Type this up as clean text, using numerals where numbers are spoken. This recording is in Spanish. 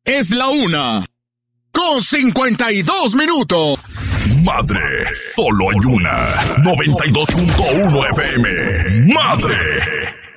Es la 1:52. Madre, solo hay una. 92.1 FM. Madre.